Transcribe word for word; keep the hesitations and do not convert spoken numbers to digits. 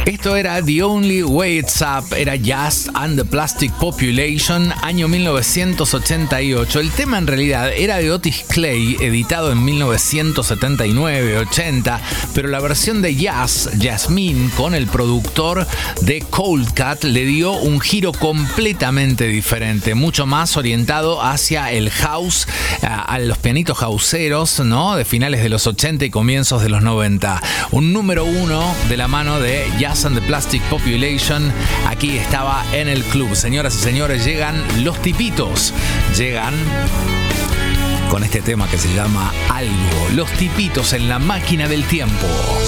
Esto era The Only Way It's Up, era Jazz and the Plastic Population, año mil novecientos ochenta y ocho. El tema en realidad era de Otis Clay, editado en mil novecientos setenta y nueve ochenta, pero la versión de Jazz, Jasmine, con el productor de Cold Cut, le dio un giro completamente diferente, mucho más orientado hacia el house, a, a los pianitos houseeros, ¿no? De finales de los ochenta y comienzos de los noventa. Un número uno de la mano de Jazz and the Plastic Population. Aquí estaba en el club. Señoras y señores, llegan los tipitos. Llegan con este tema que se llama Algo. Los tipitos en la máquina del tiempo.